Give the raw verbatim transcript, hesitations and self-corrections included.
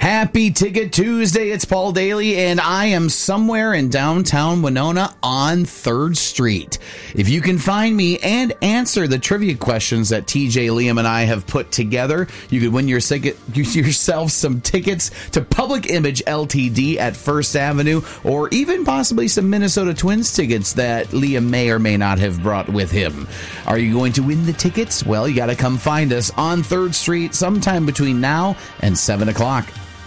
Happy Ticket Tuesday. It's Paul Daly, and I am somewhere in downtown Winona on third Street. If you can find me and answer the trivia questions that T J Liam and I have put together, you could win your ticket, yourself some tickets to Public Image L T D at First Avenue, or even possibly some Minnesota Twins tickets that Liam may or may not have brought with him. Are you going to win the tickets? Well, you got to come find us on third Street sometime between now and seven o'clock.